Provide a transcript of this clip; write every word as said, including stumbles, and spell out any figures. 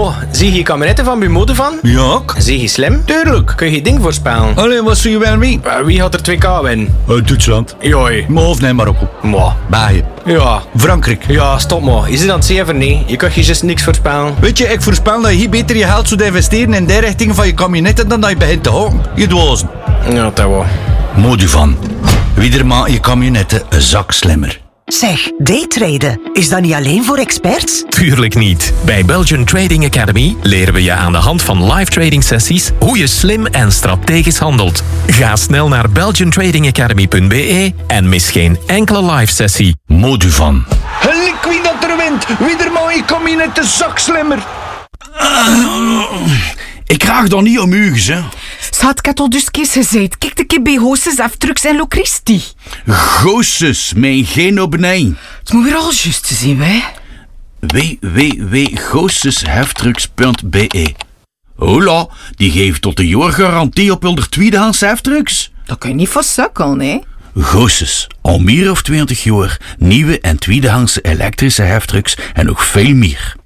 Mo, zie je kabinetten van Bumodo van? Ja. Zie je slim? Tuurlijk. Kun je ding voorspellen? Alleen, wat zie je wel mee? Uh, wie had er twee K winnen? Uh, Duitsland. Joi. Maar of nee, Marokko. Mo. België. Ja. Frankrijk. Ja, stop mo. Je zit aan het zeven, nee. Je kan je juist niks voorspellen. Weet je, ik voorspel dat je hier beter je geld zou investeren in de richting van je kabinetten dan dat je begint te houden. Je dwazen. Ja, dat wel. Modu van. Wie maakt je kabinetten een zak slimmer. Zeg, daytraden, is dat niet alleen voor experts? Tuurlijk niet. Bij Belgian Trading Academy leren we je aan de hand van live trading sessies hoe je slim en strategisch handelt. Ga snel naar belgian trading academy punt b e en mis geen enkele live sessie. Modu van. Lik wie dat er wint, wie er maakt je kabinetten een zak slimmer. Ik krijg dan niet om uges, hè. Schat, ik had al dus kees gezegd. Kijk de keer bij Hoosses, Aftrucks en Locristi. Goosses, mijn geen op nee. Het moet weer al juist te zien, hè. w w w punt goossesheftrucks punt b e. Hola, die geeft tot een jaar garantie op hun tweedehands heftrucks. Dat kan je niet van sukkelen, hè. Goosses, al meer of twintig jaar, nieuwe en tweedehandse elektrische heftrucks en nog veel meer.